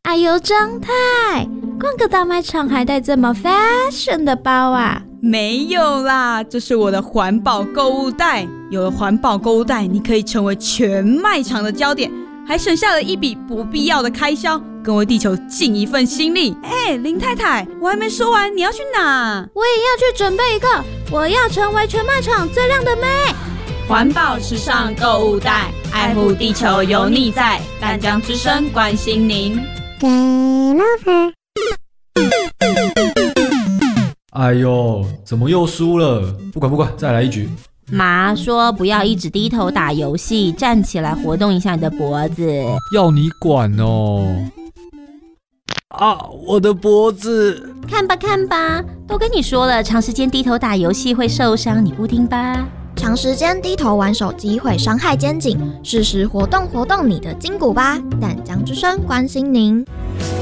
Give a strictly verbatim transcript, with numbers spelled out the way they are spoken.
哎呦，张太，逛个大卖场还带这么 fashion 的包啊？ 没有啦，这是我的环保购物袋。有了环保购物袋，你可以成为全卖场的焦点，还省下了一笔不必要的开销，跟为地球尽一份心力。哎，林太太，我还没说完，你要去哪？ 我也要去准备一个，我要成为全卖场最亮的妹。 环保时尚购物袋，爱护地球有你在，淡江之声关心您。 哎呦，怎么又输了？不管不管，再来一局。 妈说不要一直低头打游戏，站起来活动一下你的脖子。 要你管哦！啊，我的脖子！ 看吧看吧，都跟你说了，长时间低头打游戏会受伤，你不听吧？ 长时间低头玩手机会伤害肩颈，适时活动活动你的筋骨吧。淡江之声关心您。